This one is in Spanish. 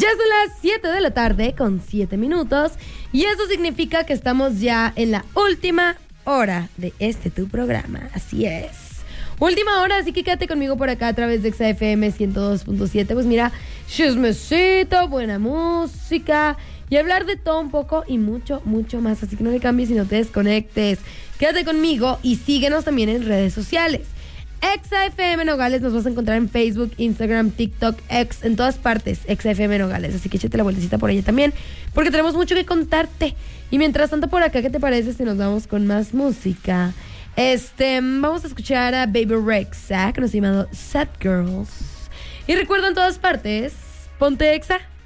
Ya son las 7 de la tarde con 7 minutos y eso significa que estamos ya en la última hora de tu programa. Así es. Última hora, así que quédate conmigo por acá a través de XFM 102.7. Pues mira, chismecito, buena música y hablar de todo un poco y mucho, mucho más. Así que no le cambies y no te desconectes. Quédate conmigo y síguenos también en redes sociales. XFM Nogales, nos vas a encontrar en Facebook, Instagram, TikTok, X, en todas partes, XFM Nogales, así que échate la vueltecita por allá también, porque tenemos mucho que contarte. Y mientras tanto por acá, ¿qué te parece si nos vamos con más música? Vamos a escuchar a Baby Rexha, que nos ha llamado Sad Girls. Y recuerda, en todas partes, ponte Exa.